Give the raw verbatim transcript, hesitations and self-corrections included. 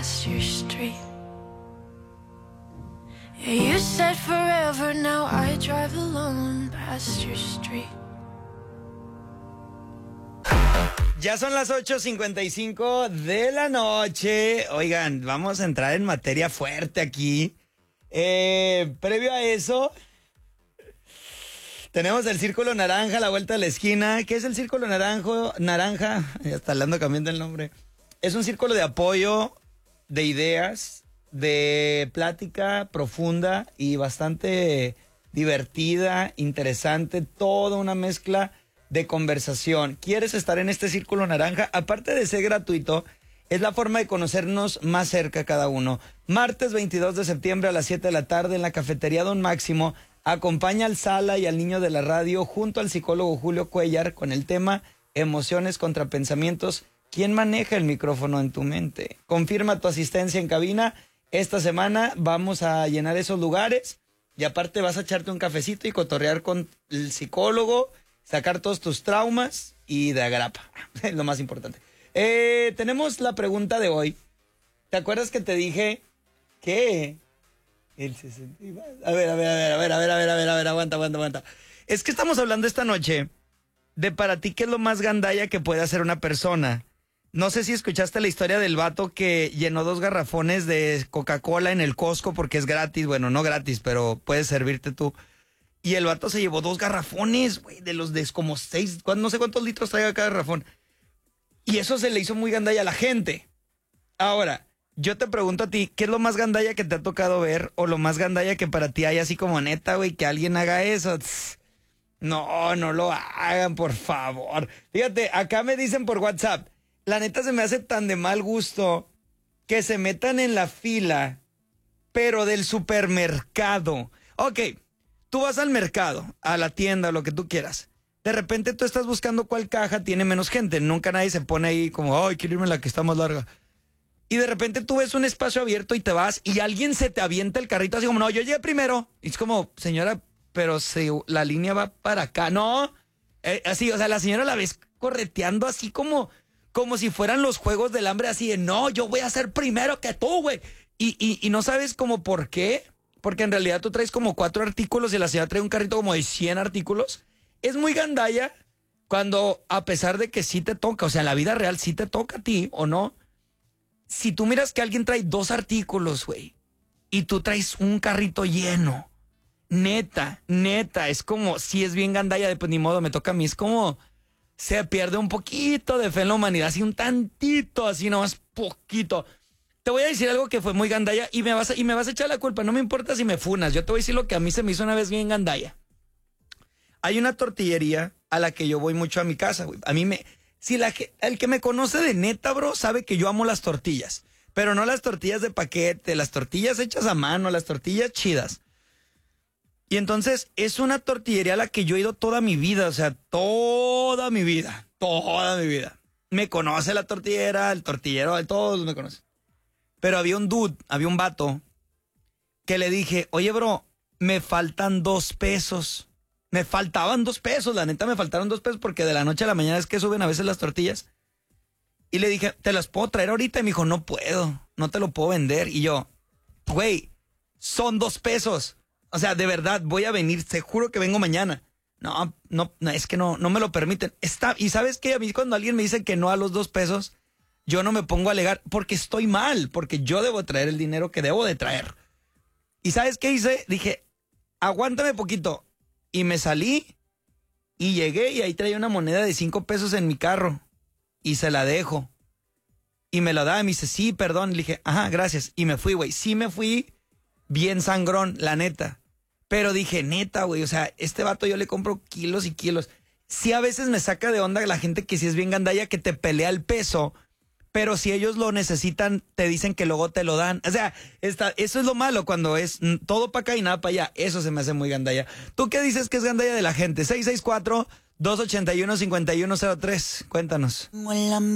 past your street. Yeah, you said forever, now I drive alone past your street. Ya son las ocho cincuenta y cinco de la noche. Oigan, vamos a entrar en materia fuerte aquí. Eh, previo a eso, tenemos el Círculo Naranja a la vuelta de la esquina. ¿Qué es el Círculo Naranjo? Naranja? Ya está hablando cambiando el nombre. Es un círculo de apoyo, de ideas, de plática profunda y bastante divertida, interesante, toda una mezcla de conversación. ¿Quieres estar en este Círculo Naranja? Aparte de ser gratuito, es la forma de conocernos más cerca cada uno. Martes veintidós de septiembre a las siete de la tarde en la cafetería Don Máximo, acompaña al Sala y al Niño de la Radio junto al psicólogo Julio Cuellar con el tema Emociones contra Pensamientos. ¿Quién maneja el micrófono en tu mente? Confirma tu asistencia en cabina. Esta semana vamos a llenar esos lugares y aparte vas a echarte un cafecito y cotorrear con el psicólogo, sacar todos tus traumas y de agrapa. Es lo más importante. Eh, tenemos la pregunta de hoy. ¿Te acuerdas que te dije que el sesenta? A ver, a ver, a ver, a ver, a ver, a ver, a ver, a ver, aguanta, aguanta, aguanta. Es que estamos hablando esta noche de para ti qué es lo más gandalla que puede hacer una persona. No sé si escuchaste la historia del vato que llenó dos garrafones de Coca-Cola en el Costco porque es gratis. Bueno, no gratis, pero puedes servirte tú. Y el vato se llevó dos garrafones, güey, de los de como seis, no sé cuántos litros traiga cada garrafón. Y eso se le hizo muy gandalla a la gente. Ahora, yo te pregunto a ti, ¿qué es lo más gandalla que te ha tocado ver? O lo más gandalla que para ti hay así como neta, güey, que alguien haga eso. Tss, no, no lo hagan, por favor. Fíjate, acá me dicen por WhatsApp, la neta se me hace tan de mal gusto que se metan en la fila, pero del supermercado. Ok. Tú vas al mercado, a la tienda, lo que tú quieras. De repente tú estás buscando cuál caja tiene menos gente. Nunca nadie se pone ahí como, ay, quiero irme a la que está más larga. Y de repente tú ves un espacio abierto y te vas y alguien se te avienta el carrito así como, no, yo llegué primero. Y es como, señora, pero si la línea va para acá. No, eh, así, o sea, la señora la ves correteando así como, como si fueran los juegos del hambre, así de, no, yo voy a ser primero que tú, güey. Y, y, y no sabes como por qué. Porque en realidad tú traes como cuatro artículos y la señora trae un carrito como de cien artículos. Es muy gandalla cuando, a pesar de que sí te toca, o sea, en la vida real sí te toca a ti, ¿o no? Si tú miras que alguien trae dos artículos, güey, y tú traes un carrito lleno, neta, neta, es como, si es bien gandalla, de pues ni modo, me toca a mí, es como, se pierde un poquito de fe en la humanidad, así un tantito, así nomás poquito. Te voy a decir algo que fue muy gandalla y me vas a, y me vas a echar la culpa. No me importa si me funas. Yo te voy a decir lo que a mí se me hizo una vez bien gandalla. Hay una tortillería a la que yo voy mucho a mi casa, güey. A mí me... Si la que, el que me conoce de neta, bro, sabe que yo amo las tortillas. Pero no las tortillas de paquete, las tortillas hechas a mano, las tortillas chidas. Y entonces es una tortillería a la que yo he ido toda mi vida. O sea, toda mi vida. Toda mi vida. Me conoce la tortillera, el tortillero, todos me conocen. Pero había un dude, había un vato, que le dije, oye, bro, me faltan dos pesos. Me faltaban dos pesos, la neta me faltaron dos pesos porque de la noche a la mañana es que suben a veces las tortillas. Y le dije, ¿te las puedo traer ahorita? Y me dijo, no puedo, no te lo puedo vender. Y yo, güey, son dos pesos. O sea, de verdad, voy a venir, te juro que vengo mañana. No, no, no es que no, no me lo permiten. Está, y ¿sabes qué? A mí cuando alguien me dice que no a los dos pesos... Yo no me pongo a alegar porque estoy mal, porque yo debo traer el dinero que debo de traer. ¿Y sabes qué hice? Dije, aguántame poquito. Y me salí y llegué y ahí traía una moneda de cinco pesos en mi carro. Y se la dejo. Y me la da y me dice, sí, perdón. Y le dije, ajá, gracias. Y me fui, güey. Sí me fui bien sangrón, la neta. Pero dije, neta, güey, o sea, este vato yo le compro kilos y kilos. Sí a veces me saca de onda la gente que sí es bien gandalla, que te pelea el peso... Pero si ellos lo necesitan, te dicen que luego te lo dan. O sea, esta, eso es lo malo cuando es todo para acá y nada para allá. Eso se me hace muy gandalla. ¿Tú qué dices que es gandalla de la gente? seis seis cuatro, dos ocho uno, cinco uno cero tres. Cuéntanos.